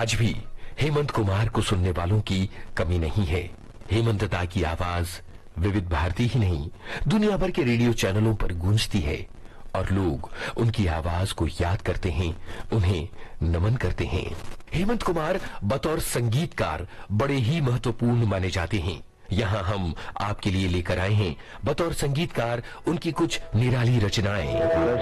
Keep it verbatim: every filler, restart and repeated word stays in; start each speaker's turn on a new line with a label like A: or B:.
A: आज भी हेमंत कुमार को सुनने वालों की कमी नहीं है। हेमंत दा की आवाज विविध भारती ही नहीं, दुनिया भर के रेडियो चैनलों पर गूंजती है और लोग उनकी आवाज को याद करते हैं, उन्हें नमन करते हैं। हेमंत कुमार बतौर संगीतकार बड़े ही महत्वपूर्ण माने जाते हैं। यहाँ हम आपके लिए लेकर आए हैं बतौर संगीतकार उनकी कुछ निराली रचनाएं।